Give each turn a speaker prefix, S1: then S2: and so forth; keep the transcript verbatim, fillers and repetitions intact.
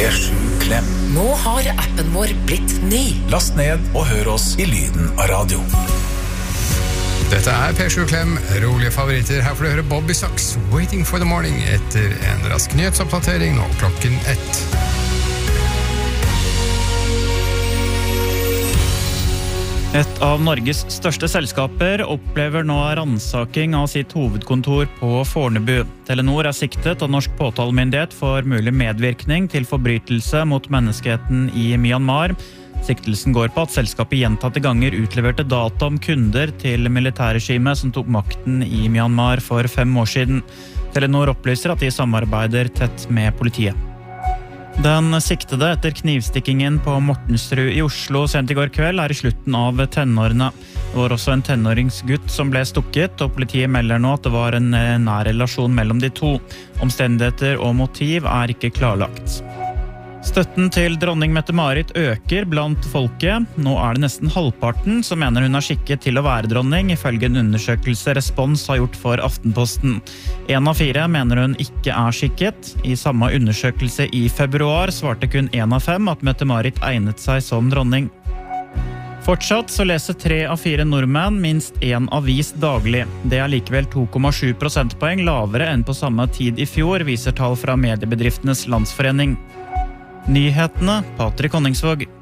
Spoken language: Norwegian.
S1: P sju Klem.
S2: Nå har appen vår blitt ny.
S1: Last ned og hør oss i lyden av radio.
S3: Dette er P sju Klem, rolige favoritter. Her får du høre Bobby Socks, Waiting for the Morning, etter en rask nyhetsoppdatering nå klokken ett.
S4: Et av Norges største selskaper opplever nå ransaking av sitt hovedkontor på Fornebu. Telenor er siktet av norsk påtalemyndighet for mulig medvirkning til forbrytelse mot menneskeheten i Myanmar. Siktelsen går på at selskapet gjentatte ganger utleverte data om kunder til militærregimet som tok makten i Myanmar for fem år siden. Telenor opplyser at de samarbeider tett med politiet. Den siktede etter knivstikkingen på Mortensrud i Oslo sent i går kveld er i slutten av tenårene. Det var også en tenåringsgutt som ble stukket, og politiet melder nå at det var en nær relasjon mellom de to. Omstendigheter og motiv er ikke klarlagt. Støtten til dronning Mette-Marit øker blant folket. Nå er det nesten halvparten som mener hun er skikket til å være dronning, ifølge en undersøkelse Respons har gjort for Aftenposten. En av fire mener hun ikke er skikket. I samme undersøkelse i februar svarte kun en av fem at Mette-Marit egnet seg som dronning. Fortsatt så leser tre av fire nordmenn minst en avis daglig. Det er likevel to komma sju prosentpoeng lavere enn på samme tid i fjor, viser tall fra Mediebedriftenes Landsforening. Nyhetene, Patrik Honningsvåg.